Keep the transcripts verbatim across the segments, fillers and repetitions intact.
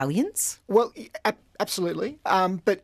Aliens? Well, a- absolutely. Um, but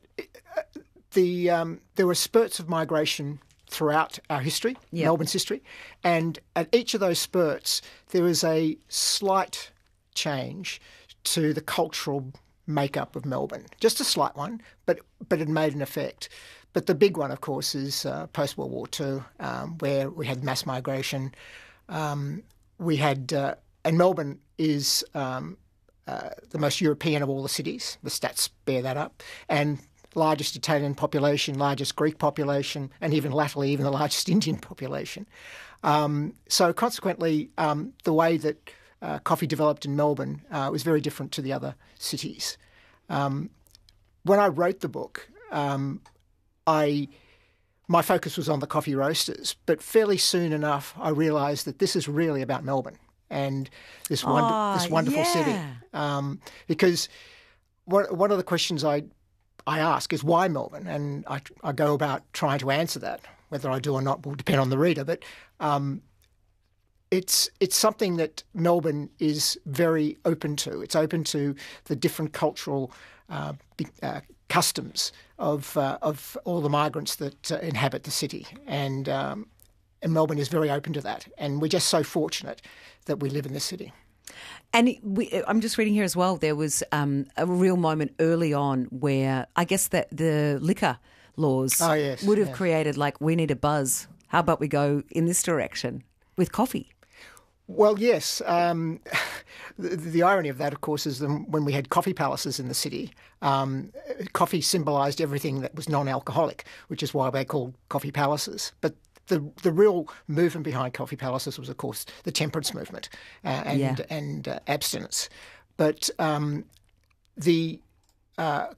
the um, there were spurts of migration throughout our history, Yep. Melbourne's history, and at each of those spurts there was a slight change to the cultural makeup of Melbourne. Just a slight one, but but it made an effect. But the big one, of course, is uh, post-World War Two, um, where we had mass migration. Um, we had, uh, and Melbourne is um, uh, the most European of all the cities. The stats bear that up. And largest Italian population, largest Greek population, and even latterly, even the largest Indian population. Um, so consequently, um, the way that uh, coffee developed in Melbourne uh, was very different to the other cities. Um, when I wrote the book, um, I my focus was on the coffee roasters, but fairly soon enough, I realised that this is really about Melbourne and this, wonder, Oh, this wonderful yeah. city. Um, because one, one of the questions I I ask is why Melbourne, and I, I go about trying to answer that. Whether I do or not will depend on the reader, but um, it's it's something that Melbourne is very open to. It's open to the different cultural uh, uh, customs of uh, of all the migrants that uh, inhabit the city, and um, and Melbourne is very open to that. And we're just so fortunate that we live in this city. And it, we, I'm just reading here as well, there was um, a real moment early on where I guess that the liquor laws Oh, yes, would have yes. created like, we need a buzz. How about we go in this direction with coffee? Well, yes. Um, the, the irony of that, of course, is that when we had coffee palaces in the city, um, coffee symbolised everything that was non-alcoholic, which is why they're called coffee palaces. But the the real movement behind coffee palaces was, of course, the temperance movement uh, and Yeah. and uh, abstinence. But um, the uh,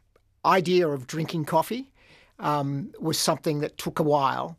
idea of drinking coffee um, was something that took a while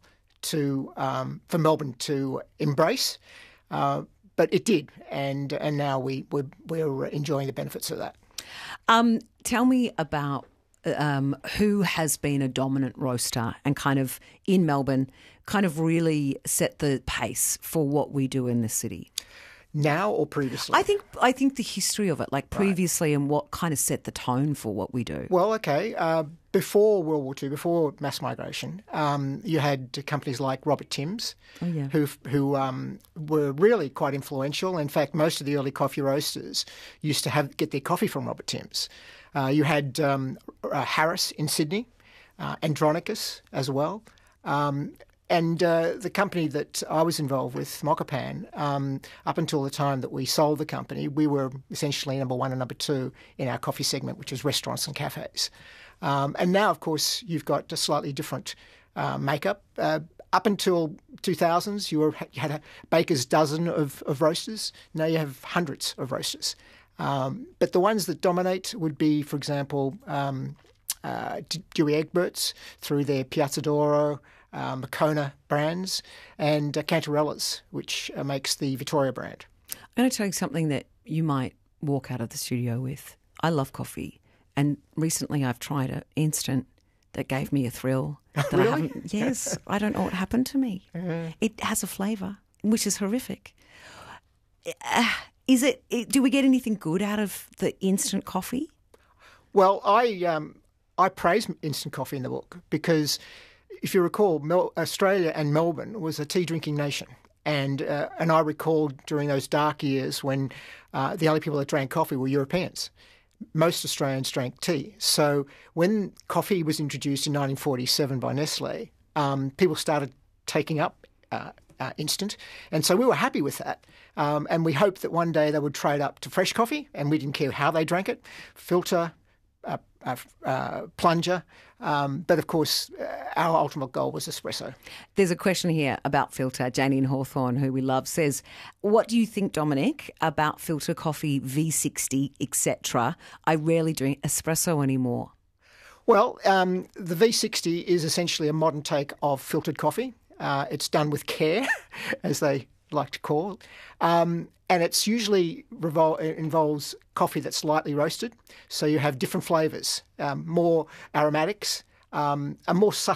to um, for Melbourne to embrace. Uh, but it did, and and now we we're, we're enjoying the benefits of that. Um, tell me about um, who has been a dominant roaster and kind of in Melbourne, kind of really set the pace for what we do in this city. Now or previously? I think I think the history of it, like previously, and what kind of set the tone for what we do. Well, okay. Uh, before World War Two, before mass migration, um, you had companies like Robert Timms, Oh, yeah. who who um, were really quite influential. In fact, most of the early coffee roasters used to have get their coffee from Robert Timms. Uh, you had um, uh, Harris in Sydney, uh, Andronicus as well. Um, And uh, the company that I was involved with, Mokapan, um, up until the time that we sold the company, we were essentially number one and number two in our coffee segment, which is restaurants and cafes. Um, and now, of course, you've got a slightly different uh, makeup. Uh, up until two thousands, you, were, you had a baker's dozen of, of roasters. Now you have hundreds of roasters. Um, but the ones that dominate would be, for example, um, uh, Dewey Egberts through their Piazza d'Oro, Um, Moccona brands, and uh, Cantarella's, which uh, makes the Victoria brand. I'm going to tell you something that you might walk out of the studio with. I love coffee, and recently I've tried an instant that gave me a thrill. That Really? I haven't, yes, I don't know what happened to me. Uh-huh. It has a flavour, which is horrific. Uh, is it? Do we get anything good out of the instant coffee? Well, I um, I praise instant coffee in the book because, if you recall, Mel- Australia and Melbourne was a tea-drinking nation. And uh, and I recall during those dark years when uh, the only people that drank coffee were Europeans. Most Australians drank tea. So when coffee was introduced in nineteen forty-seven by Nestle, um, people started taking up uh, uh, instant. And so we were happy with that. Um, and we hoped that one day they would trade up to fresh coffee, and we didn't care how they drank it, filter, uh, uh, uh, plunger. Um, but, of course, uh, our ultimate goal was espresso. There's a question here about filter. Janie in Hawthorne, who we love, says, what do you think, Dominic, about filter coffee, V sixty, et cetera? I rarely drink espresso anymore. Well, um, the V sixty is essentially a modern take of filtered coffee. Uh, it's done with care, as they like to call it. Um, and it's usually revol- involves coffee that's lightly roasted. So you have different flavours, um, more aromatics, um, a more subtle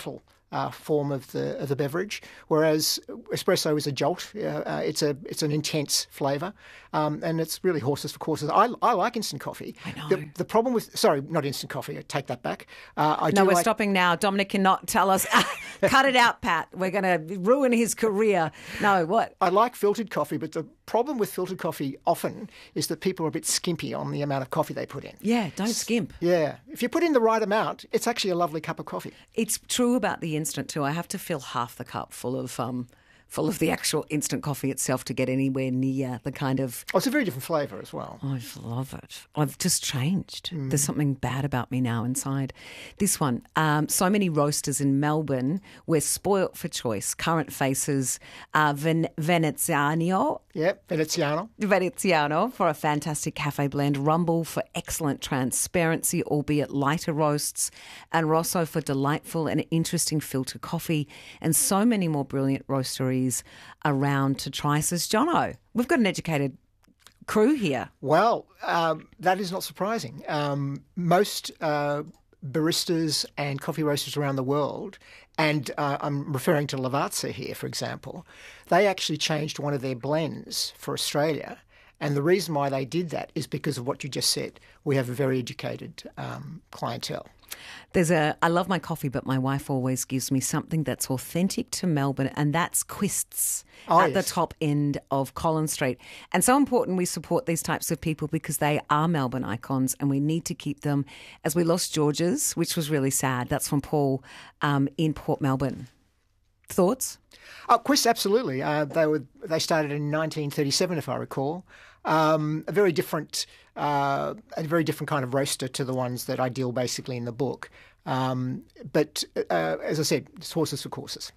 uh, form of the of the beverage, whereas espresso is a jolt. Uh, uh, it's a it's an intense flavour, um, and it's really horses for courses. I, I like instant coffee. I know. The, the problem with sorry, not instant coffee. I take that back. Uh, I No, do we're like, stopping now. Dominic cannot tell us. Cut it out, Pat. We're going to ruin his career. No, what? I like filtered coffee, but the problem with filtered coffee often is that people are a bit skimpy on the amount of coffee they put in. Yeah, don't skimp. Yeah. If you put in the right amount, it's actually a lovely cup of coffee. It's true about the instant too. I have to fill half the cup full of um, full of the actual instant coffee itself to get anywhere near the kind of. Oh, it's a very different flavour as well. I love it. I've just changed. Mm. There's something bad about me now inside. This one, um, so many roasters in Melbourne. We're spoilt for choice. Current faces, uh, Ven- Veneziano. Yep, Veneziano. Veneziano for a fantastic cafe blend, Rumble for excellent transparency, albeit lighter roasts, and Rosso for delightful and interesting filter coffee, and so many more brilliant roasteries around to try. Says Jono, we've got an educated crew here. Well, um, that is not surprising. Um, most uh, baristas and coffee roasters around the world, and uh, I'm referring to Lavazza here, for example, they actually changed one of their blends for Australia. And the reason why they did that is because of what you just said. We have a very educated um, clientele. There's a, I love my coffee, but my wife always gives me something that's authentic to Melbourne, and that's Quists oh, at yes. the top end of Collins Street. And so important we support these types of people because they are Melbourne icons, and we need to keep them. As we lost George's, which was really sad. That's from Paul um, in Port Melbourne. Thoughts? Oh, Quists, absolutely. Uh, they were they started in nineteen thirty-seven, if I recall. Um, a very different, uh, a very different kind of roaster to the ones that I deal basically in the book. Um, but uh, as I said, it's horses for courses.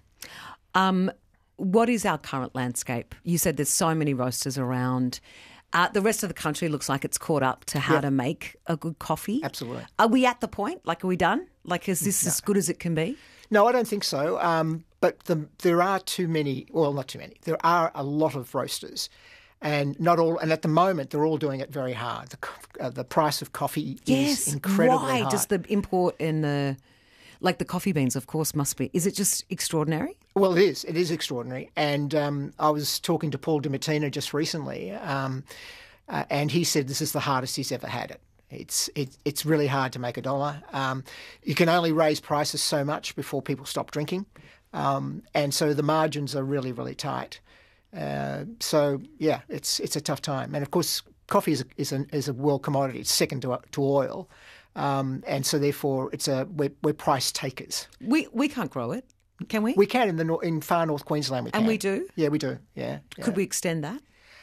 Um, what is our current landscape? You said there's so many roasters around. Uh, the rest of the country looks like it's caught up to how yep. to make a good coffee. Absolutely. Are we at the point? Like, are we done? Like, is this no. as good as it can be? No, I don't think so. Um, but the, there are too many, well, not too many. There are a lot of roasters. And not all, and at the moment they're all doing it very hard. The, uh, the price of coffee yes. is incredibly Why high. does the import and the, like the coffee beans, of course, must be? Is it just extraordinary? Well, it is. It is extraordinary. And um, I was talking to Paul DiMartino just recently, um, uh, and he said this is the hardest he's ever had it. It's it, it's really hard to make a dollar. Um, you can only raise prices so much before people stop drinking, um, and so the margins are really, really tight. Uh, so yeah, it's it's a tough time, and of course, coffee is a, is a, is a world commodity. It's second to to oil, um, and so therefore, it's a we're, we're price takers. We we can't grow it, can we? We can in the nor- in far north Queensland. We can, and we do. Yeah, we do. Yeah. yeah. Could we extend that?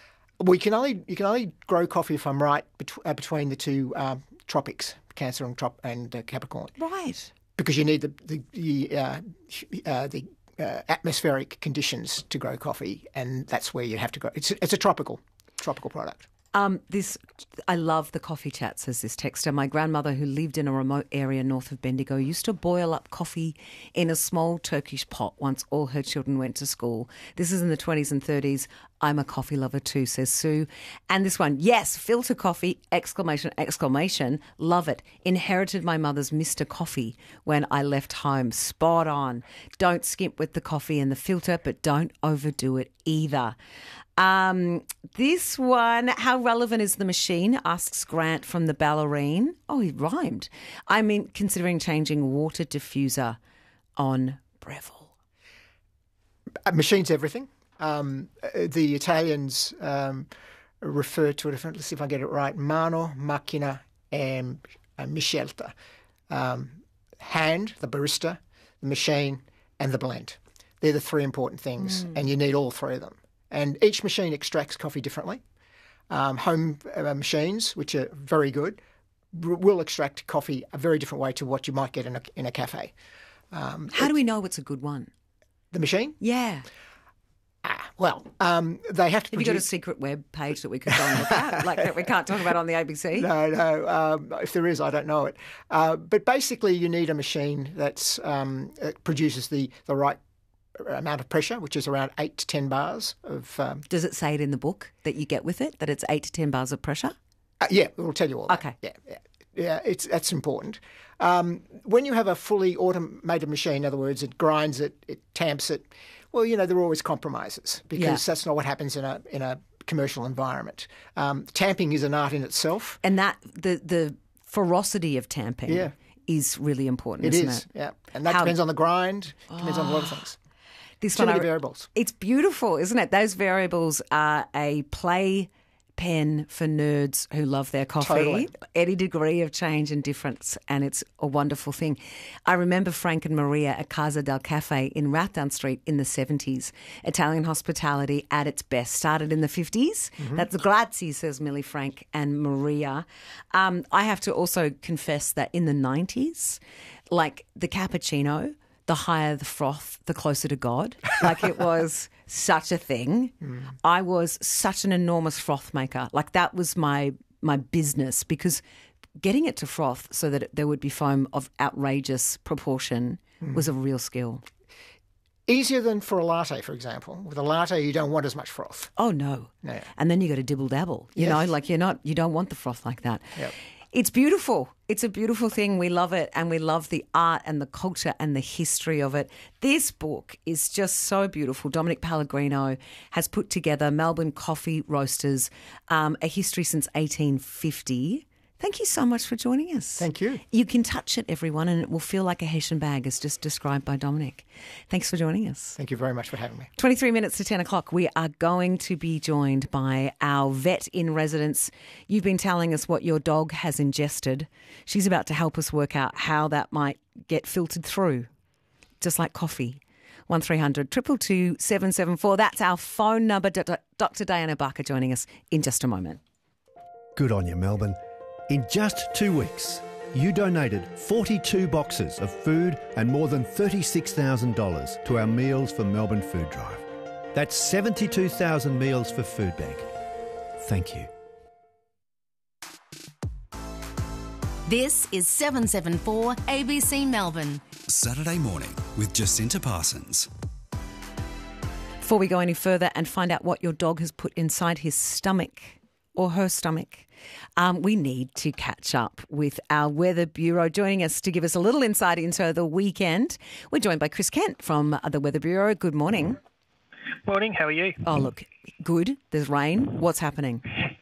We can only you can only grow coffee, if I'm right, bet- uh, between the two um, tropics, Cancer and, trop- and uh, Capricorn. Right. Because you need the the the, uh, uh, the uh, atmospheric conditions to grow coffee, and that's where you have to grow. It's it's a tropical tropical product. Um, this, I love the coffee chat, says this texter. My grandmother, who lived in a remote area north of Bendigo, used to boil up coffee in a small Turkish pot once all her children went to school. This is in the twenties and thirties. I'm a coffee lover too, says Sue. And this one, yes, filter coffee, exclamation, exclamation, love it. Inherited my mother's Mister Coffee when I left home. Spot on. Don't skimp with the coffee and the filter, but don't overdo it either. Um, this one, how relevant is the machine? Asks Grant from the Ballerine. Oh, he rhymed. I mean, considering changing water diffuser on Breville. Uh, machines everything. Um, the Italians um, refer to it, let's see if I get it right, mano, macchina, and uh, miscelta. Um, hand, the barista, the machine, and the blend. They're the three important things, mm. and you need all three of them. And each machine extracts coffee differently. Um, home uh, machines, which are very good, r- will extract coffee a very different way to what you might get in a, in a cafe. Um, How it, do we know it's a good one? The machine? Yeah. Ah, well, um, they have to. Have produce... you got a secret web page that we could go and look at, like that we can't talk about on the A B C? No, no. Um, if there is, I don't know it. Uh, but basically, you need a machine that's um, that produces the the right amount of pressure, which is around eight to ten bars of. Um... Does it say it in the book that you get with it that it's eight to ten bars of pressure? Uh, yeah, we'll tell you all. Okay. That. Yeah, yeah. Yeah, it's that's important. Um, when you have a fully automated machine, in other words, it grinds it, it tamps it. Well, you know, there are always compromises because Yeah. that's not what happens in a in a commercial environment. Um, tamping is an art in itself. And that the the ferocity of tamping Yeah. is really important, It isn't is, it? yeah, and that How- depends on the grind. Depends on a lot of things. This Too one many I- variables. It's beautiful, isn't it? Those variables are a play pen for nerds who love their coffee. Totally. Any degree of change and difference, and it's a wonderful thing. I remember Frank and Maria at Casa del Cafe in Rathdown Street in the seventies. Italian hospitality at its best. Started in the fifties. Mm-hmm. That's grazie, says Millie Frank and Maria. Um, I have to also confess that in the nineties, like the cappuccino, the higher the froth, the closer to God. Like it was such a thing. Mm. I was such an enormous froth maker. Like that was my my business because getting it to froth so that it, there would be foam of outrageous proportion mm. was a real skill. Easier than for a latte, for example. With a latte, you don't want as much froth. Oh no! No. And then you got to dibble dabble. You Yes. know, like you're not. You don't want the froth like that. Yep. It's beautiful. It's a beautiful thing. We love it, and we love the art and the culture and the history of it. This book is just so beautiful. Dominic Pellegrino has put together Melbourne Coffee Roasters, um, a history since eighteen fifty. Thank you so much for joining us. Thank you. You can touch it, everyone, and it will feel like a Hessian bag, as just described by Dominic. Thanks for joining us. Thank you very much for having me. twenty-three minutes to ten o'clock, we are going to be joined by our vet in residence. You've been telling us what your dog has ingested. She's about to help us work out how that might get filtered through, just like coffee. one three hundred two two two seven seven four. That's our phone number. Doctor Diana Barker joining us in just a moment. Good on you, Melbourne. In just two weeks, you donated forty-two boxes of food and more than thirty-six thousand dollars to our Meals for Melbourne food drive. That's seventy-two thousand meals for Food Bank. Thank you. This is seven seven four A B C Melbourne. Saturday morning with Jacinta Parsons. Before we go any further and find out what your dog has put inside his stomach or her stomach, um, we need to catch up with our Weather Bureau. Joining us to give us a little insight into the weekend, we're joined by Chris Kent from the Weather Bureau. Good morning. Morning, how are you? Oh, look, good. There's rain. What's happening?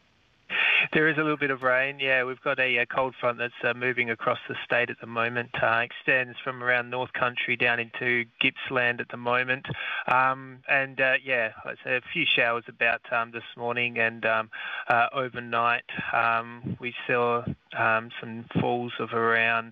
There is a little bit of rain, yeah. We've got a, a cold front that's uh, moving across the state at the moment. Uh, extends from around North Country down into Gippsland at the moment. Um, and, uh, yeah, a few showers about um, this morning and um, uh, overnight. Um, we saw um, some falls of around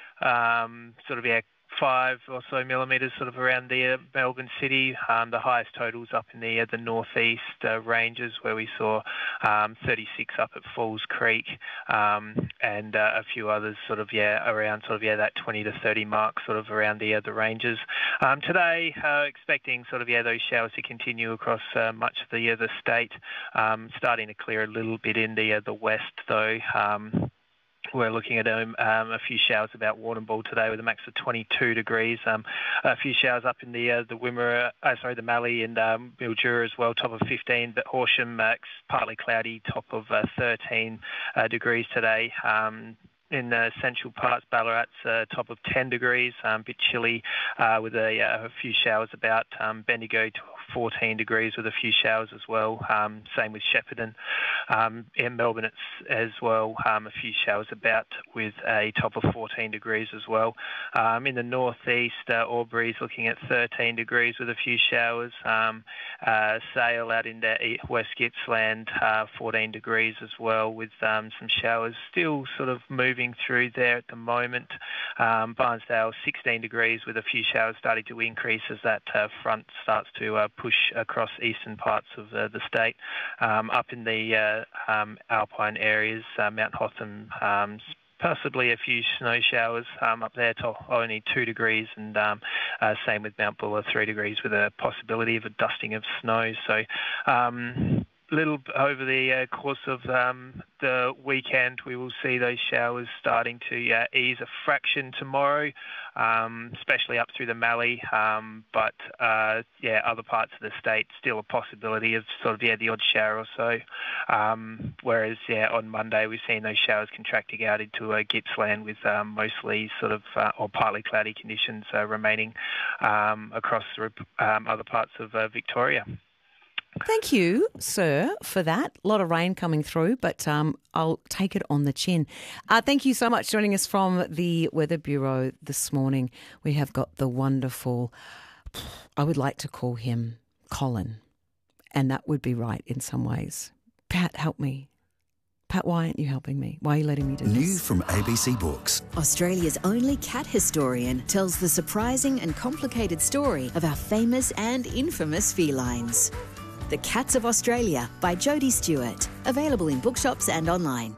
um, sort of, yeah, five or so millimetres sort of around the uh, Melbourne city. Um, the highest totals up in the uh, the northeast uh, ranges where we saw um, thirty-six up at Falls Creek um, and uh, a few others sort of yeah around sort of yeah that twenty to thirty mark sort of around the uh, the ranges. Um, today uh, expecting sort of yeah those showers to continue across uh, much of the uh, the state, um, starting to clear a little bit in the uh, the west though. Um, We're looking at um, um, a few showers about Warrnambool today with a max of twenty-two degrees. Um, a few showers up in the uh, the Wimmera, uh, sorry, the Mallee and um, Mildura as well, top of fifteen. But Horsham, uh, partly cloudy, top of uh, thirteen uh, degrees today. Um, In the central parts, Ballarat's uh, top of ten degrees, a um, bit chilly uh, with a, uh, a few showers about. Um, Bendigo to fourteen degrees with a few showers as well. Um, same with Shepparton. Um, in Melbourne it's as well, um, a few showers about with a top of fourteen degrees as well. Um, in the northeast, uh, Albury's looking at thirteen degrees with a few showers. Um, uh, Sale out in the West Gippsland, uh, fourteen degrees as well with um, some showers still sort of moving through there at the moment. Um, Barnsdale, sixteen degrees with a few showers starting to increase as that uh, front starts to uh, push across eastern parts of uh, the state. Um, up in the uh, um, alpine areas, uh, Mount Hotham, um, possibly a few snow showers um, up there to only two degrees, and um, uh, same with Mount Buller, three degrees with a possibility of a dusting of snow. So um, little over the uh, course of um, the weekend, we will see those showers starting to uh, ease a fraction tomorrow, um, especially up through the Mallee. Um, but uh, yeah, other parts of the state still a possibility of sort of yeah the odd shower or so. Um, whereas yeah, on Monday we've seen those showers contracting out into uh, Gippsland with um, mostly sort of uh, or partly cloudy conditions uh, remaining um, across the, um, other parts of uh, Victoria. Thank you, sir, for that. A lot of rain coming through, but um, I'll take it on the chin. Uh, thank you so much for joining us from the Weather Bureau this morning. We have got the wonderful, I would like to call him Colin, and that would be right in some ways. Pat, help me. Pat, why aren't you helping me? Why are you letting me do this? New from A B C Books. Australia's only cat historian tells the surprising and complicated story of our famous and infamous felines. The Cats of Australia by Jodie Stewart. Available in bookshops and online.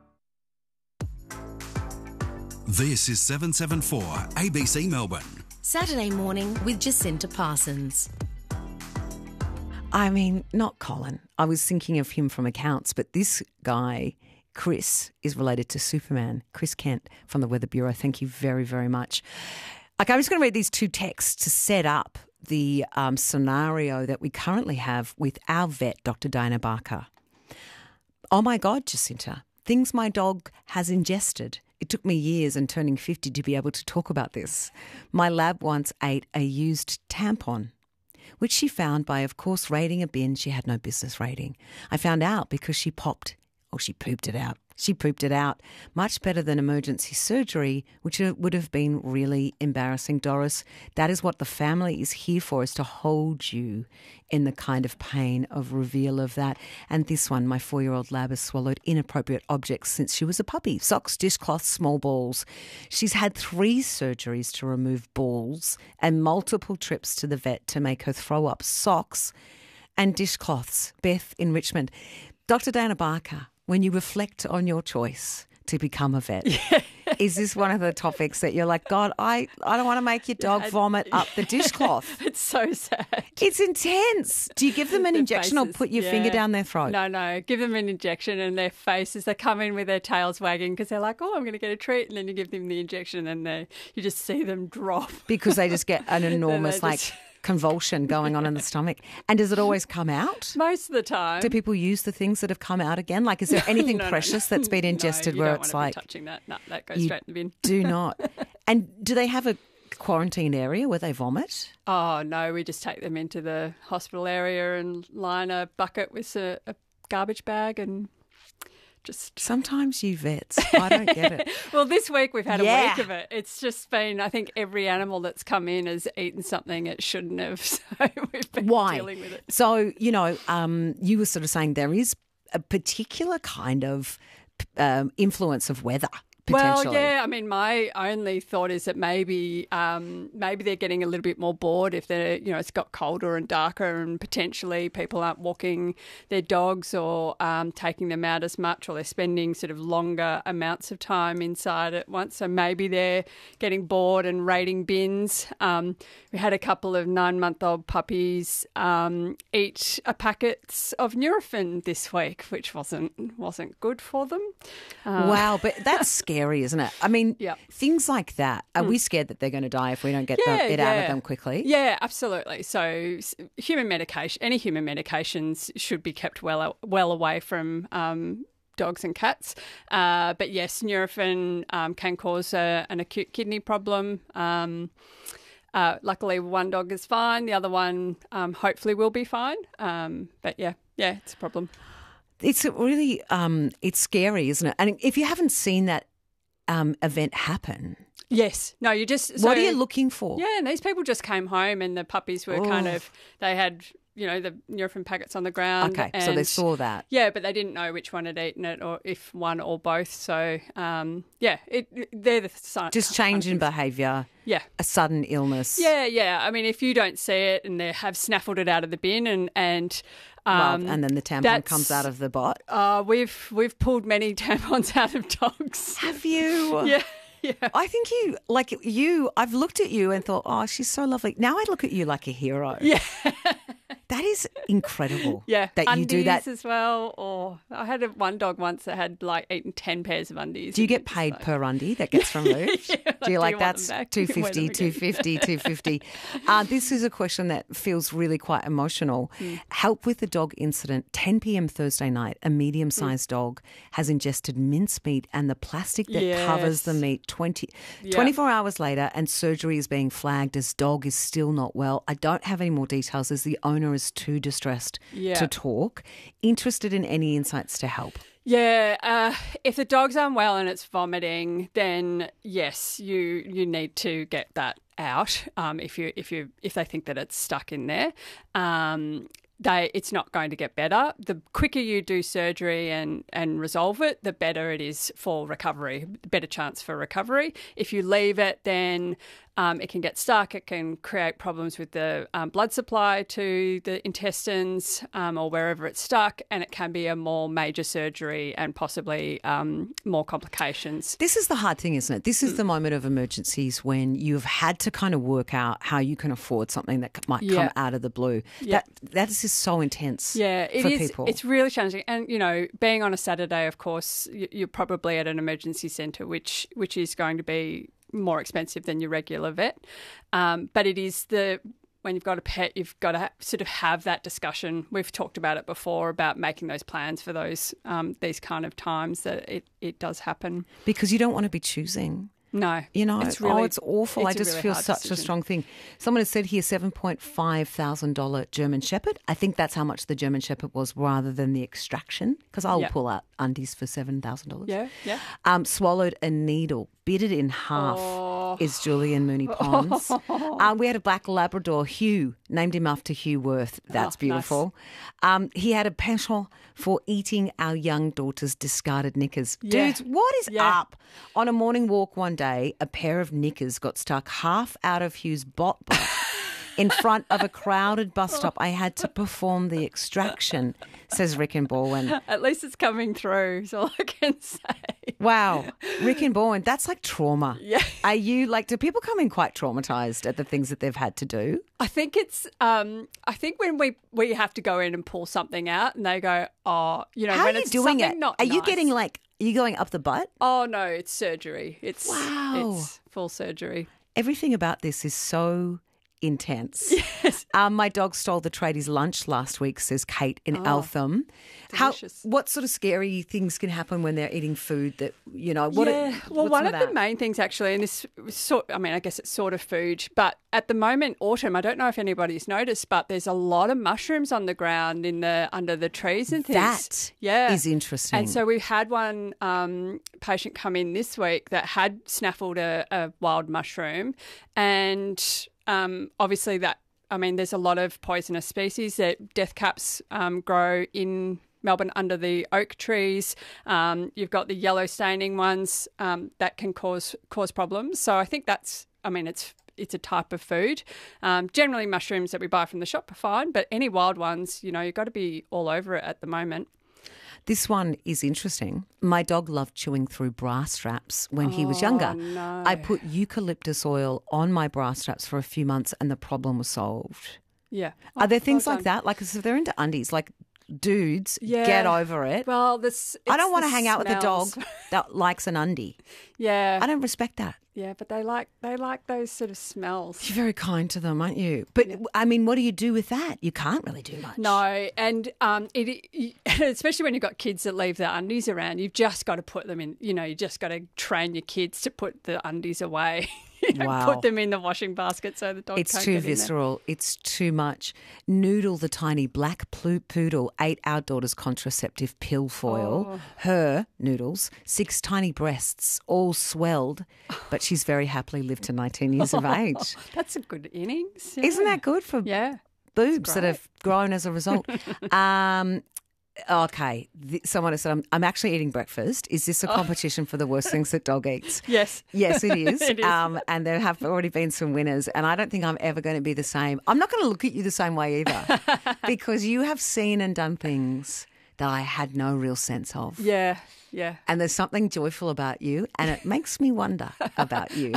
This is seven seven four A B C Melbourne. Saturday morning with Jacinta Parsons. I mean, not Colin. I was thinking of him from accounts, but this guy, Chris, is related to Superman. Chris Kent from the Weather Bureau. Thank you very, very much. Okay, I'm just going to read these two texts to set up the um, scenario that we currently have with our vet, Doctor Diana Barker. Oh my God, Jacinta, things my dog has ingested. It took me years and turning fifty to be able to talk about this. My lab once ate a used tampon, which she found by, of course, raiding a bin she had no business raiding. I found out because she popped, or she pooped it out. She pooped it out. Much better than emergency surgery, which would have been really embarrassing. Doris, that is what the family is here for, is to hold you in the kind of pain of reveal of that. And this one, my four-year-old lab has swallowed inappropriate objects since she was a puppy. Socks, dishcloths, small balls. She's had three surgeries to remove balls and multiple trips to the vet to make her throw up socks and dishcloths. Beth in Richmond. Doctor Diana Barker, when you reflect on your choice to become a vet, yeah. Is this one of the topics that you're like, God, I, I don't want to make your dog vomit up the dishcloth? It's so sad. It's intense. Do you give them an Their injection faces, or put your yeah. finger down their throat? No, no. Give them an injection and their faces, they come in with their tails wagging because they're like, oh, I'm going to get a treat. And then you give them the injection and they, you just see them drop. Because they just get an enormous, just... like... convulsion going on in the stomach. And does it always come out? Most of the time. Do people use the things that have come out again? Like, is there anything no, precious no, no. that's been ingested no, you where don't it's want like... to be touching that. No, that goes you straight in the bin. Do not. And do they have a quarantine area where they vomit? Oh, no. We just take them into the hospital area and line a bucket with a, a garbage bag and... Just sometimes you vets, I don't get it. Well, this week we've had yeah. a week of it. It's just been, I think every animal that's come in has eaten something it shouldn't have. So we've been Why? dealing with it. So, you know, um, you were sort of saying there is a particular kind of um, influence of weather. Well, yeah, I mean, my only thought is that maybe um, maybe they're getting a little bit more bored if they're, you know, it's got colder and darker and potentially people aren't walking their dogs or um, taking them out as much, or they're spending sort of longer amounts of time inside at once. So maybe they're getting bored and raiding bins. Um, we had a couple of nine-month-old puppies um, eat a packets of Nurofen this week, which wasn't wasn't good for them. Uh, wow, but that's scary. Isn't it? I mean, yep. things like that. Are mm. we scared that they're going to die if we don't get yeah, the, it yeah. out of them quickly? Yeah, absolutely. So human medication, any human medications should be kept well well away from um, dogs and cats. Uh, but yes, Nurofen um, can cause a, an acute kidney problem. Um, uh, luckily, one dog is fine. The other one um, hopefully will be fine. Um, but yeah, yeah, it's a problem. It's really, um, it's scary, isn't it? And if you haven't seen that Um, event happen. Yes. No, you just... So, what are you looking for? Yeah, and these people just came home and the puppies were oh. kind of... They had, you know, the Nurofen packets on the ground. Okay, and, so they saw that. Yeah, but they didn't know which one had eaten it or if one or both. So, um, yeah, it, they're the... Sign, just change in behaviour. Yeah. A sudden illness. Yeah, yeah. I mean, if you don't see it and they have snaffled it out of the bin and... and Um, well, and then the tampon comes out of the bot. Uh, we've we've pulled many tampons out of dogs. Have you? Yeah, yeah. I think you, like you, I've looked at you and thought, oh, she's so lovely. Now I look at you like a hero. Yeah. That is incredible. Yeah, that you undies do that. as well. Or I had a, one dog once that had like eaten ten pairs of undies. Do you get paid like, per undie that gets removed? yeah, do you like want that's them back? two Wear them fifty, again. two fifty, two fifty? Uh, this is a question that feels really quite emotional. Mm. Help with the dog incident. ten p.m. Thursday night, a medium-sized mm. dog has ingested mincemeat and the plastic that yes. covers the meat twenty, yep. twenty-four hours later, and surgery is being flagged as dog is still not well. I don't have any more details as the owner is too distressed yeah. to talk. Interested in any insights to help? Yeah, uh, if the dog's unwell and it's vomiting, then yes, you you need to get that out. Um, if you if you if they think that it's stuck in there, um, they it's not going to get better. The quicker you do surgery and and resolve it, the better it is for recovery. Better chance for recovery. If you leave it, then Um, it can get stuck. It can create problems with the um, blood supply to the intestines um, or wherever it's stuck, and it can be a more major surgery and possibly um, more complications. This is the hard thing, isn't it? This is the moment of emergencies when you've had to kind of work out how you can afford something that might Yeah. come out of the blue. Yeah. That That is just so intense Yeah, it for is. people. It's really challenging. And, you know, being on a Saturday, of course, y- you're probably at an emergency centre, which which is going to be more expensive than your regular vet. Um, but it is the when you've got a pet, you've got to ha- sort of have that discussion. We've talked about it before about making those plans for those um, these kind of times that it, it does happen. Because you don't want to be choosing. No. You know, it's really, oh, it's awful. it's I just a really feel hard such decision. a strong thing. Someone has said here seven point five thousand dollars German Shepherd. I think that's how much the German Shepherd was rather than the extraction, because I'll Yep. pull out undies for seven thousand dollars. Yeah, yeah. Um, swallowed a needle, bit it in half, Oh. is Julian Mooney Pons. um, we had a black Labrador, Hugh, named him after Hugh Worth. That's Oh, beautiful. Um, he had a penchant for eating our young daughter's discarded knickers. Yeah. Dudes, what is Yeah. up? On a morning walk one day, a pair of knickers got stuck half out of Hugh's bot bot in front of a crowded bus stop. I had to perform the extraction, says Rick and Baldwin. At least it's coming through, is all I can say. Wow. Rick and Baldwin, that's like trauma. Yeah. Are you like, do people come in quite traumatised at the things that they've had to do? I think it's. Um, I think when we, we have to go in and pull something out, and they go, "Oh, you know, How when are you it's doing something it? not Are you nice." getting like, are you going up the butt? Oh no, it's surgery. It's Wow. It's full surgery. Everything about this is so intense. Yes. Um, my dog stole the tradies' lunch last week, says Kate in Eltham. How, delicious. what sort of scary things can happen when they're eating food that, you know, what yeah. it, well, what's one some of that? the main things actually, and this sort. I mean, I guess it's sort of food, but at the moment, autumn. I don't know if anybody's noticed, but there's a lot of mushrooms on the ground in the under the trees and things. That yeah. is interesting. And so we had one um, patient come in this week that had snaffled a, a wild mushroom, and um, obviously that. I mean, there's a lot of poisonous species that death caps um, grow in Melbourne under the oak trees. Um, you've got the yellow staining ones um, that can cause cause problems. So I think that's. I mean, it's it's a type of food. Um, generally, mushrooms that we buy from the shop are fine, but any wild ones, you know, you've got to be all over it at the moment. This one is interesting. My dog loved chewing through bra straps when he was younger. no. I put eucalyptus oil on my bra straps for a few months and the problem was solved. Yeah. Are there things well like that? Like, if they're into undies, like dudes, Yeah. get over it. Well, this. I don't it's want to the hang out with a dog smells. that likes an undie. Yeah. I don't respect that. Yeah, but they like they like those sort of smells. You're very kind to them, aren't you? But, I mean, what do you do with that? You can't really do much. No, and um, it, it especially when you've got kids that leave their undies around, you've just got to put them in. You know, you just got to train your kids to put the undies away. You know, Wow. Put them in the washing basket so the dog It's can't too get in there. visceral. It's too much. Noodle, the tiny black plu- poodle, ate our daughter's contraceptive pill foil. Oh. Her, Noodles, six tiny breasts, all swelled, but she's very happily lived to nineteen years of age. That's a good innings. Yeah. Isn't that good for Yeah. boobs that great. have grown as a result? um, okay, Th- someone has said, I'm, I'm actually eating breakfast. Is this a competition for the worst things that dog eats? Yes. Yes, it is. It is. Um, and there have already been some winners, and I don't think I'm ever going to be the same. I'm not going to look at you the same way either, because you have seen and done things that I had no real sense of. Yeah. Yeah. And there's something joyful about you, and it makes me wonder about you.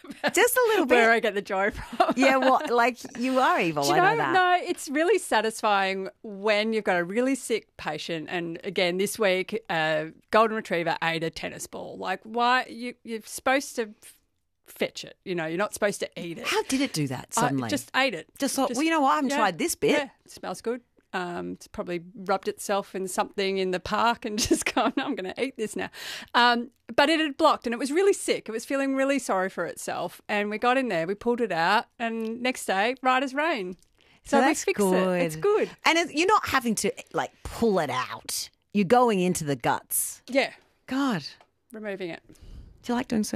Just a little where bit. I get the joy from. Yeah, well, like you are evil. Do you I know, know, that. no, it's really satisfying when you've got a really sick patient. And again, this week, a golden retriever ate a tennis ball. Like, why you, you're supposed to fetch it? You know, you're not supposed to eat it. How did it do that I suddenly? just ate it. Just thought, well, you know what? I haven't yeah, tried this bit. Yeah, it smells good. Um, it's probably rubbed itself in something in the park and just gone, I'm going to eat this now. Um, but it had blocked and it was really sick. It was feeling really sorry for itself. And we got in there, we pulled it out, and next day, right as rain. So, So we that's fixed good. it. It's good. And it, you're not having to like pull it out. You're going into the guts. Yeah, God, removing it. do you like doing so?